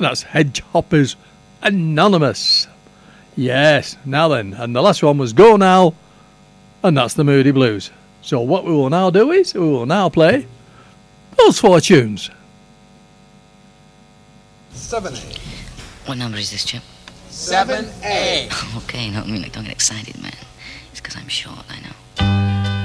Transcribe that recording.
That's Hedgehoppers Anonymous. Yes, now then, and the last one was Go Now, and that's the Moody Blues. So what we will now do is, we will now play those four tunes. 7A. What number is this, Chip? 7A. Okay, no, I mean, don't get excited, man. It's because I'm short, I know.